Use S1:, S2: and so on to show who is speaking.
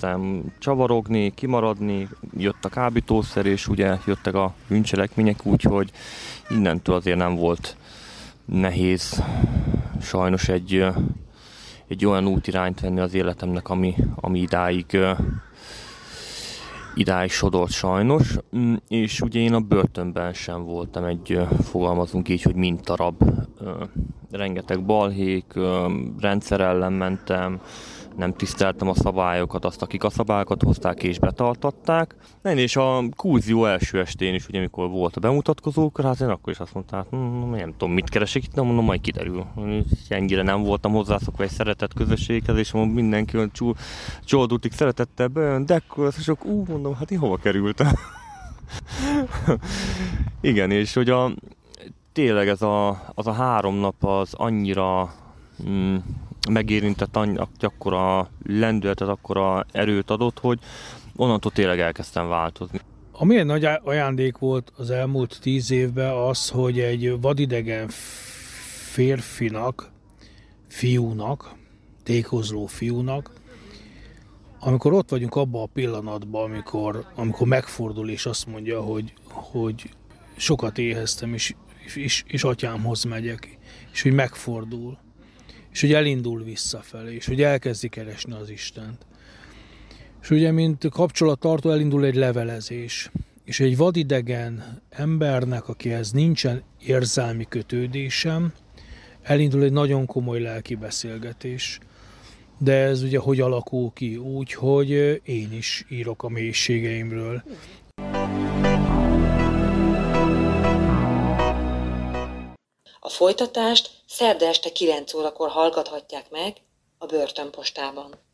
S1: elkezdtem csavarogni, kimaradni, jött a kábítószer, és ugye jöttek a bűncselekmények, úgyhogy innentől azért nem volt nehéz sajnos egy olyan útirányt venni az életemnek, ami idáig sodort sajnos, és ugye én a börtönben sem voltam fogalmazunk így, hogy mintarab. Rengeteg balhék, rendszer ellen mentem, nem tiszteltem a szabályokat, azt, akik a szabályokat hozták és betartatták. És a kurzió első estén is, ugye, amikor volt a bemutatkozókor, hát én akkor is azt mondtam, nem tudom, mit keresek itt, de mondom, majd kiderül. Ennyire nem voltam hozzászokva egy szeretett közösséghez, és mondom, mindenki olyan csoldultig szeretettel bejön, dekkorások, mondom, hát én hova kerültem? Igen, és hogy tényleg az a 3 nap az annyira megérintett, akkora lendületet, akkora erőt adott, hogy onnantól tényleg elkezdtem változni.
S2: Amilyen nagy ajándék volt az elmúlt 10 évben az, hogy egy vadidegen fiúnak, tékozló fiúnak, amikor ott vagyunk abban a pillanatban, amikor megfordul és azt mondja, hogy sokat éheztem, és atyámhoz megyek, és hogy megfordul, és hogy elindul visszafelé, és hogy elkezdi keresni az Istent. És ugye, mint kapcsolattartó elindul egy levelezés, és egy vadidegen embernek, akihez nincsen érzelmi kötődésem, elindul egy nagyon komoly lelki beszélgetés. De ez ugye hogy alakul ki? Úgy, hogy én is írok a mélységeimről.
S3: A folytatást szerda este 9 órakor hallgathatják meg a Börtönpostában.